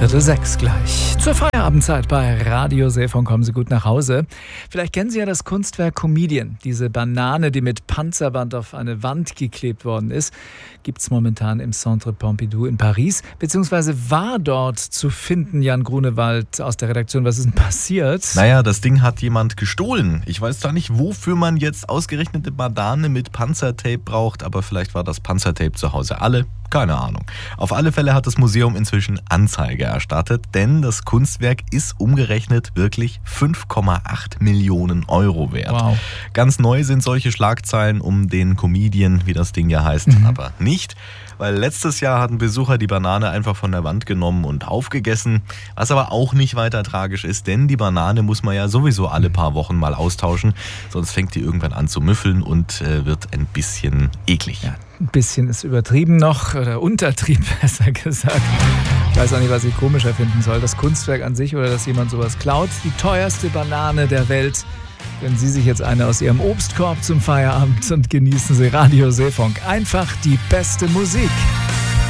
5:45 gleich. Zur Feierabendzeit bei Radio Seefunk. Kommen Sie gut nach Hause. Vielleicht kennen Sie ja das Kunstwerk Comedian. Diese Banane, die mit Panzerband auf eine Wand geklebt worden ist, gibt es momentan im Centre Pompidou in Paris, beziehungsweise war dort zu finden. Jan Grunewald aus der Redaktion, was ist denn passiert? Naja, das Ding hat jemand gestohlen. Ich weiß zwar nicht, wofür man jetzt ausgerechnete Banane mit Panzertape braucht, aber vielleicht war das Panzertape zu Hause alle. Keine Ahnung. Auf alle Fälle hat das Museum inzwischen Anzeige erstattet, denn das Kunstwerk ist umgerechnet wirklich 5,8 Millionen Euro wert. Wow. Ganz neu sind solche Schlagzeilen um den Comedian, wie das Ding ja heißt, aber nicht. Weil letztes Jahr hat ein Besucher die Banane einfach von der Wand genommen und aufgegessen, was aber auch nicht weiter tragisch ist, denn die Banane muss man ja sowieso alle paar Wochen mal austauschen, sonst fängt die irgendwann an zu müffeln und wird ein bisschen eklig. Ja, ein bisschen ist übertrieben noch, oder untertrieben besser gesagt. Ich weiß auch nicht, was ich komischer finden soll, das Kunstwerk an sich oder dass jemand sowas klaut. Die teuerste Banane der Welt. Gönnen Sie sich jetzt eine aus Ihrem Obstkorb zum Feierabend und genießen Sie Radio Seefunk. Einfach die beste Musik.